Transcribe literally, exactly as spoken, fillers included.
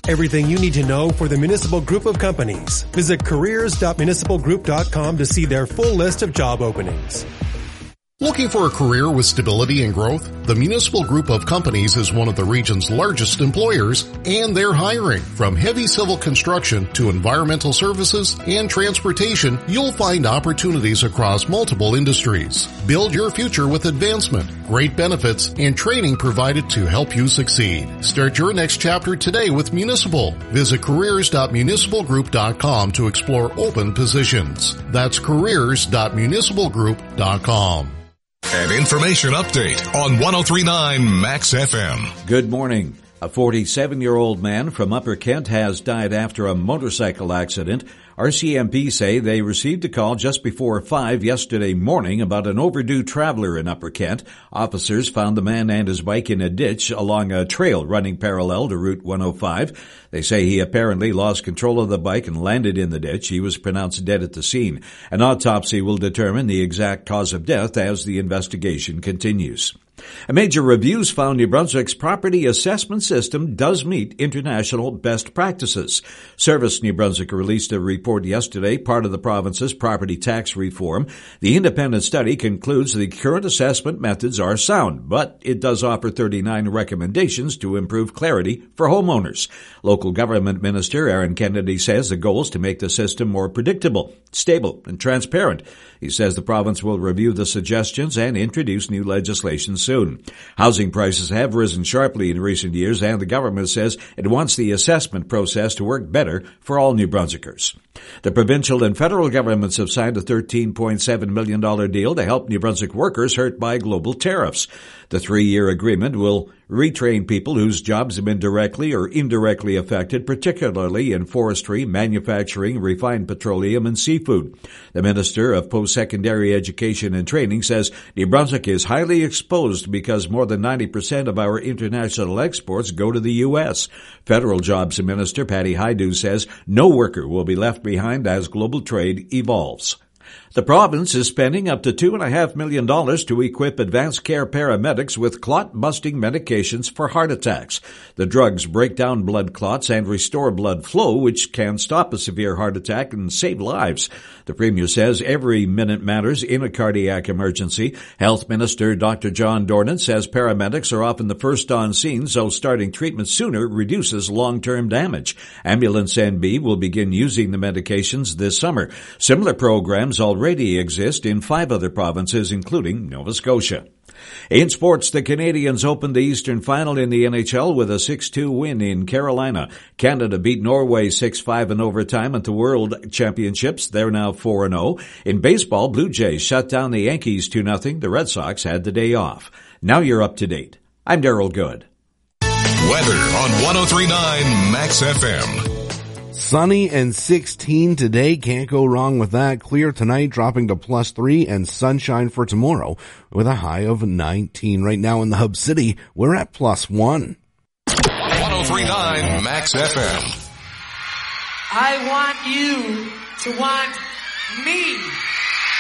Everything you need to know for the Municipal Group of Companies. Visit careers dot municipal group dot com to see their full list of job openings. Looking for a career with stability and growth? The Municipal Group of Companies is one of the region's largest employers, and they're hiring. From heavy civil construction to environmental services and transportation, you'll find opportunities across multiple industries. Build your future with advancement, great benefits, and training provided to help you succeed. Start your next chapter today with Municipal. Visit careers dot municipal group dot com to explore open positions. That's careers dot municipal group dot com. An information update on one oh three point nine Max F M. Good morning. A forty-seven-year-old man from Upper Kent has died after a motorcycle accident. R C M P say they received a call just before five yesterday morning about an overdue traveler in Upper Kent. Officers found the man and his bike in a ditch along a trail running parallel to Route one oh five. They say he apparently lost control of the bike and landed in the ditch. He was pronounced dead at the scene. An autopsy will determine the exact cause of death as the investigation continues. A major reviews found New Brunswick's property assessment system does meet international best practices. Service New Brunswick released a report yesterday, part of the province's property tax reform. The independent study concludes the current assessment methods are sound, but it does offer thirty-nine recommendations to improve clarity for homeowners. Local government minister Aaron Kennedy says the goal is to make the system more predictable, stable, and transparent. He says the province will review the suggestions and introduce new legislation soon. Housing prices have risen sharply in recent years, and the government says it wants the assessment process to work better for all New Brunswickers. The provincial and federal governments have signed a thirteen point seven million dollars deal to help New Brunswick workers hurt by global tariffs. The three-year agreement will retrain people whose jobs have been directly or indirectly affected, particularly in forestry, manufacturing, refined petroleum, and seafood. The Minister of Post-Secondary Education and Training says New Brunswick is highly exposed because more than ninety percent of our international exports go to the U S. Federal Jobs Minister Patty Hajdu says no worker will be left behind as global trade evolves. The province is spending up to two point five million dollars to equip advanced care paramedics with clot-busting medications for heart attacks. The drugs break down blood clots and restore blood flow, which can stop a severe heart attack and save lives. The Premier says every minute matters in a cardiac emergency. Health Minister Doctor John Dornan says paramedics are often the first on scene, so starting treatment sooner reduces long-term damage. Ambulance N B will begin using the medications this summer. Similar programs already exist in five other provinces, including Nova Scotia. In sports, the Canadians opened the Eastern Final in the N H L with a six two win in Carolina. Canada beat Norway six five in overtime at the World Championships. They're now four and oh. In baseball, Blue Jays shut down the Yankees two nothing. The Red Sox had the day off. Now you're up to date. I'm Darryl Good. Weather on one oh three point nine Max F M. Sunny and sixteen today. Can't go wrong with that. Clear tonight, dropping to plus three, and sunshine for tomorrow with a high of nineteen. Right now in the Hub City, we're at plus one. one oh three point nine Max F M. I want you to want me.